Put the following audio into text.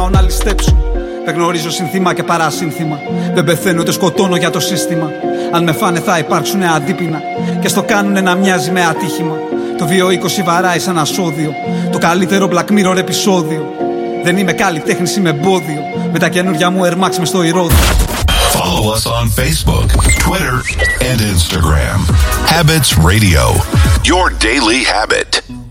πάω να ληστέψω. Δεν γνωρίζω συνθήμα και παρασύνθημα. Δεν πεθαίνω ούτε σκοτώνω για το σύστημα. Αν με φάνε θα υπάρξουνε αντίπεινα και στο κάνουνε να μοιάζει με ατύχημα. Το 220 βαράει σαν ασώδιο. Το καλύτερο Black Mirror επεισόδιο. Δεν είμαι καλλιτέχνης, είμαι εμπόδιο. Με τα καινούργια μου Air Max μες στο ηρώδιο. Follow us on Facebook, Twitter, and Instagram. Habits Radio, your daily habit.